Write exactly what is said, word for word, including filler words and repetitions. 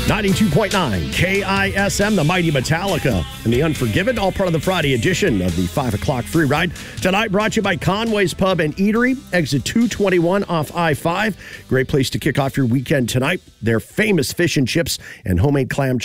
ninety-two point nine K I S M, the mighty Metallica, and the Unforgiven, all part of the Friday edition of the five o'clock free ride. Tonight brought to you by Conway's Pub and Eatery, exit two twenty-one off I five. Great place to kick off your weekend tonight. Their famous fish and chips and homemade clam